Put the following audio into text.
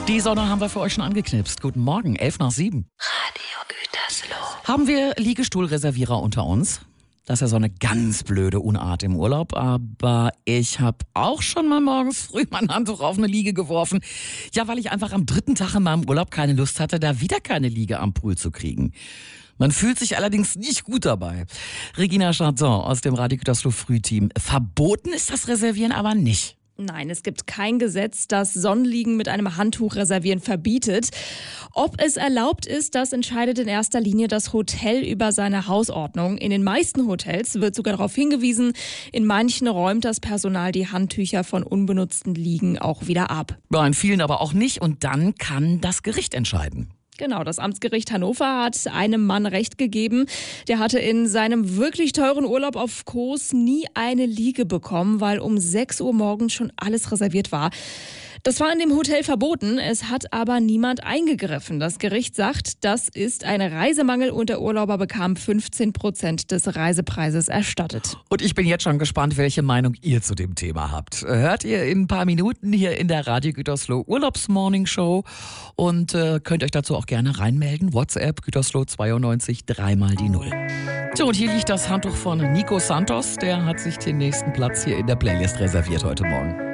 Die Sonne haben wir für euch schon angeknipst. Guten Morgen, 7:11. Radio Gütersloh. Haben wir Liegestuhlreservierer unter uns? Das ist ja so eine ganz blöde Unart im Urlaub, aber ich habe auch schon mal morgens früh mein Handtuch auf eine Liege geworfen. Ja, weil ich einfach am 3. Tag in meinem Urlaub keine Lust hatte, da wieder keine Liege am Pool zu kriegen. Man fühlt sich allerdings nicht gut dabei. Regina Chardon aus dem Radio Gütersloh Frühteam. Verboten ist das Reservieren aber nicht. Nein, es gibt kein Gesetz, das Sonnenliegen mit einem Handtuch reservieren verbietet. Ob es erlaubt ist, das entscheidet in erster Linie das Hotel über seine Hausordnung. In den meisten Hotels wird sogar darauf hingewiesen, in manchen räumt das Personal die Handtücher von unbenutzten Liegen auch wieder ab. Ja, in vielen aber auch nicht und dann kann das Gericht entscheiden. Genau, das Amtsgericht Hannover hat einem Mann Recht gegeben. Der hatte in seinem wirklich teuren Urlaub auf Kos nie eine Liege bekommen, weil um 6 Uhr morgens schon alles reserviert war. Das war in dem Hotel verboten, es hat aber niemand eingegriffen. Das Gericht sagt, das ist ein Reisemangel und der Urlauber bekam 15% des Reisepreises erstattet. Und ich bin jetzt schon gespannt, welche Meinung ihr zu dem Thema habt. Hört ihr in ein paar Minuten hier in der Radio Gütersloh Urlaubsmorning-Show und könnt euch dazu auch gerne reinmelden. WhatsApp Gütersloh 92 3 die 0. So, und hier liegt das Handtuch von Nico Santos. Der hat sich den nächsten Platz hier in der Playlist reserviert heute Morgen.